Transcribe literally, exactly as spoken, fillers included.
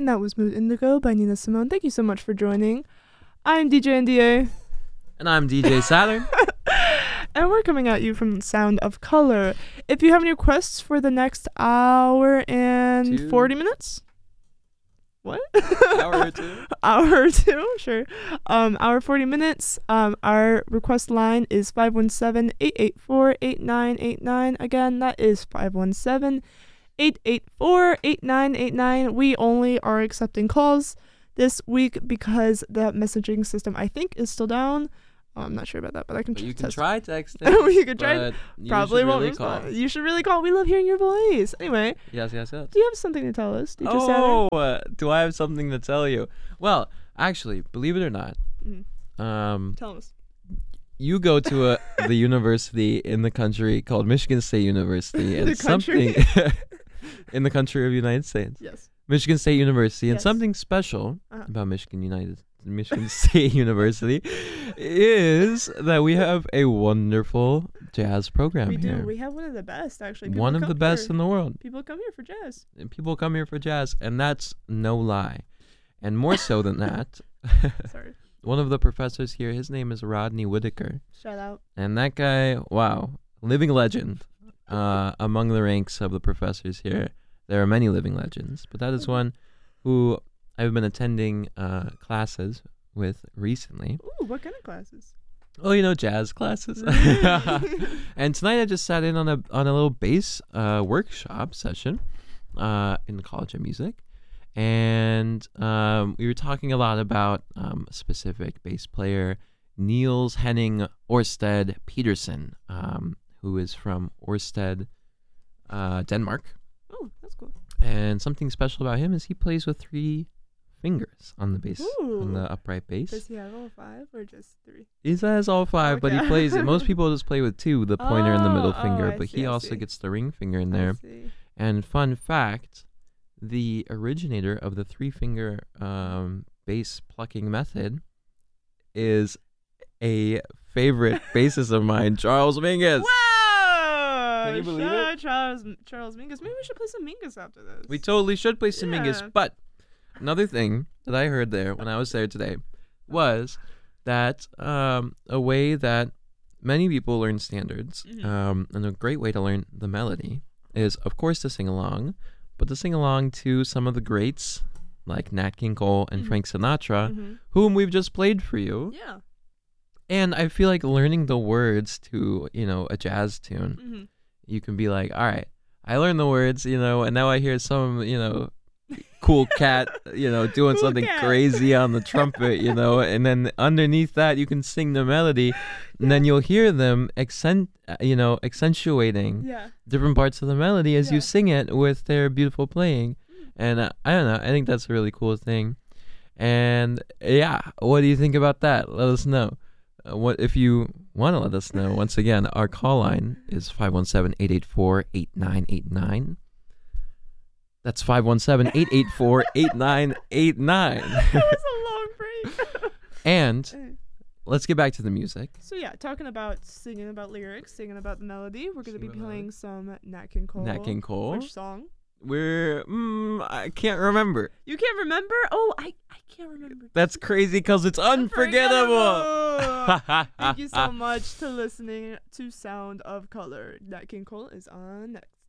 and that was Mood Indigo by Nina Simone. Thank you so much for joining. I'm D J N D A. And I'm D J Saturn. And we're coming at you from Sound of Color. If you have any requests for the next hour and Two. forty minutes? What? Hour or two? Hour or two, sure. Um, hour forty minutes. Um, our request line is five one seven, eight eight four, eight nine eight nine. Again, that is five one seven, eight eight four, eight nine eight nine. We only are accepting calls this week because the messaging system, I think, is still down. Oh, I'm not sure about that, but I can But tr- you can test. try texting. You can try. but you Probably should won't really respond. call. You should really call. We love hearing your voice. Anyway, Yes, yes, yes. do you have something to tell us, D J Saturn? Oh, uh, do I have something to tell you? Well, actually, believe it or not, Mm. um, Tell us. you go to a, the university in the country called Michigan State University, and The country? something in the country of the United States, Yes. Michigan State University, and Yes. something special Uh-huh. about Michigan United, Michigan State University, is that we have a wonderful jazz program We here. do. We have one of the best, actually. People One of come the best here. in the world. People come here for jazz. And people come here for jazz, and that's no lie. And more so than that, Sorry. one of the professors here, his name is Rodney Whitaker. Shout out. And that guy, wow, living legend uh, among the ranks of the professors here. There are many living legends, but that is one who I've been attending uh, classes with recently. Ooh, what kind of classes? Oh, you know, jazz classes. And tonight I just sat in on a on a little bass uh, workshop session uh, in the College of Music, and um, we were talking a lot about um, a specific bass player, Niels Henning Orsted Peterson, um, who is from Orsted, uh, Denmark. Oh, that's cool. And something special about him is he plays with three fingers on the bass, on Ooh. the upright bass. Does he have all five or just three? He has all five, but he Okay. plays it. Most people just play with two, the pointer and the middle Oh, oh, finger, I but see, he I also see. gets the ring finger in I there. see. And fun fact, the originator of the three finger um, bass plucking method is a favorite bassist of mine, Charles Mingus. Wow! Can you believe Shout it? out Charles, Charles Mingus. Maybe we should play some Mingus after this. We totally should play some Yeah. Mingus, but another thing that I heard there when I was there today was that um, a way that many people learn standards, Mhm. um, and a great way to learn the melody is, of course, to sing along, but to sing along to some of the greats like Nat King Cole and Mhm. Frank Sinatra, Mhm. whom we've just played for you. Yeah. And I feel like learning the words to, you know, a jazz tune, Mm-hmm. you can be like, all right, I learned the words, you know, and now I hear some, you know, cool cat, you know, doing Cool something cat. crazy on the trumpet, you know, and then underneath that you can sing the melody, and then you'll hear them accent, uh, you know, accentuating Yeah. different parts of the melody as Yeah. you sing it with their beautiful playing. And uh, I don't know, I think that's a really cool thing. And yeah, what do you think about that? Let us know. Uh, what if you want to let us know? Once again, our call line is five one seven, eight eight four, eight nine eight nine. That's five one seven, eight eight four, eight nine eight nine. That was a long break. And let's get back to the music. So yeah, talking about singing about lyrics, singing about the melody, we're gonna be Singing about playing some Nat King Cole. Nat King Cole. Which song? We're, mm, I can't remember. You can't remember? Oh, I I can't remember. That's crazy because it's unforgettable. Unforgettable. Thank you so much for listening to Sound of Color. Nat King Cole is on next.